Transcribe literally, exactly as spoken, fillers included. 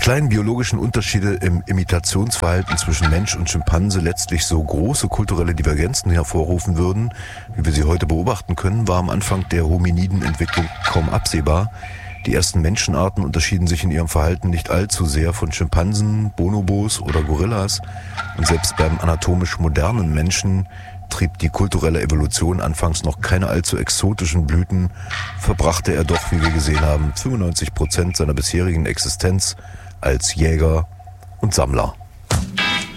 kleinen biologischen Unterschiede im Imitationsverhalten zwischen Mensch und Schimpanse letztlich so große kulturelle Divergenzen hervorrufen würden, wie wir sie heute beobachten können, war am Anfang der Hominiden-Entwicklung kaum absehbar. Die ersten Menschenarten unterschieden sich in ihrem Verhalten nicht allzu sehr von Schimpansen, Bonobos oder Gorillas. Und selbst beim anatomisch modernen Menschen trieb die kulturelle Evolution anfangs noch keine allzu exotischen Blüten, verbrachte er doch, wie wir gesehen haben, fünfundneunzig Prozent seiner bisherigen Existenz als Jäger und Sammler.